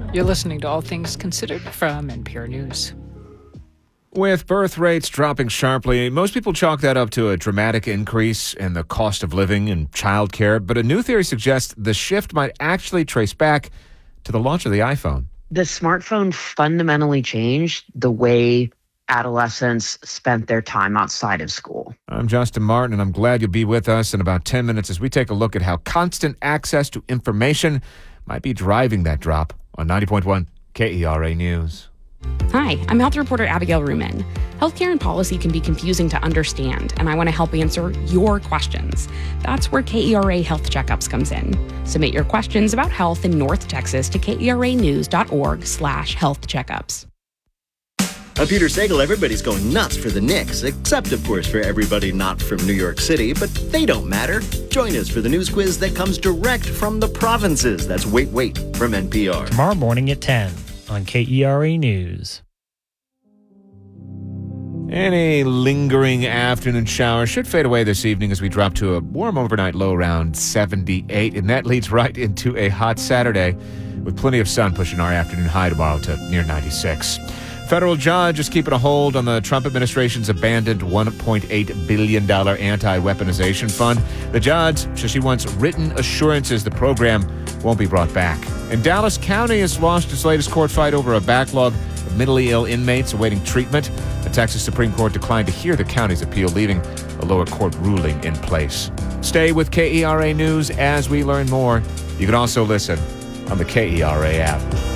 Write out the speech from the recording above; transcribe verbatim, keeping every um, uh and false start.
You're listening to All Things Considered from N P R News. With birth rates dropping sharply, most people chalk that up to a dramatic increase in the cost of living and childcare. But a new theory suggests the shift might actually trace back to the launch of the iPhone. The smartphone fundamentally changed the way adolescents spent their time outside of school. I'm Justin Martin, and I'm glad you'll be with us in about ten minutes as we take a look at how constant access to information might be driving that drop on ninety point one K E R A News. Hi, I'm health reporter Abigail Ruman. Healthcare and policy can be confusing to understand, and I want to help answer your questions. That's where K E R A Health Checkups comes in. Submit your questions about health in North Texas to keranews.org slash health checkups. I'm Peter Sagal. Everybody's going nuts for the Knicks, except, of course, for everybody not from New York City, but they don't matter. Join us for the news quiz that comes direct from the provinces. That's Wait, Wait from N P R. Tomorrow morning at ten on K E R A News. Any lingering afternoon shower should fade away this evening as we drop to a warm overnight low around seventy-eight, and that leads right into a hot Saturday with plenty of sun pushing our afternoon high tomorrow to near ninety-six. Federal judge is keeping a hold on the Trump administration's abandoned one point eight billion dollars anti-weaponization fund. The judge says she wants written assurances the program won't be brought back. And Dallas County has lost its latest court fight over a backlog of mentally ill inmates awaiting treatment. The Texas Supreme Court declined to hear the county's appeal, leaving a lower court ruling in place. Stay with K E R A News as we learn more. You can also listen on the K E R A app.